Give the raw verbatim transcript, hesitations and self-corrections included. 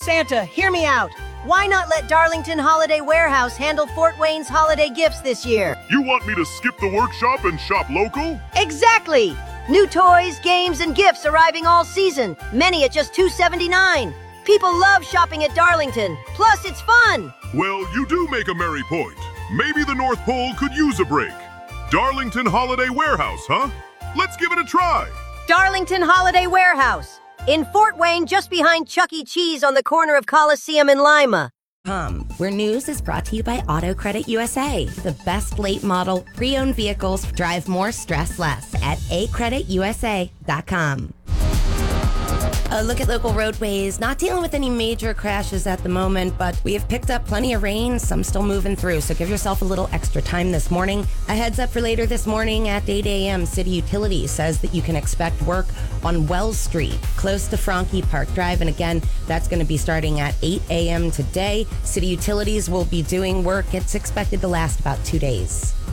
Santa, hear me out. Why not let Darlington Holiday Warehouse handle Fort Wayne's holiday gifts this year? You want me to skip the workshop and shop local? Exactly! New toys, games, and gifts arriving all season, many at just two seventy-nine. People love shopping at Darlington, plus it's fun! Well, you do make a merry point. Maybe the North Pole could use a break. Darlington Holiday Warehouse, huh? Let's give it a try. Darlington Holiday Warehouse, in Fort Wayne, just behind Chuck E. Cheese on the corner of Coliseum and Lima. Um, where news is brought to you by Auto Credit U S A. The best late model, pre-owned vehicles drive more, stress less at a credit u s a dot com. A look at local roadways, not dealing with any major crashes at the moment, but we have picked up plenty of rain, some still moving through, so give yourself a little extra time this morning. A heads up for later this morning at eight a.m. City Utilities says that you can expect work on Wells Street, close to Franke Park Drive, and again, that's going to be starting at eight a.m. today. City Utilities will be doing work. It's expected to last about two days.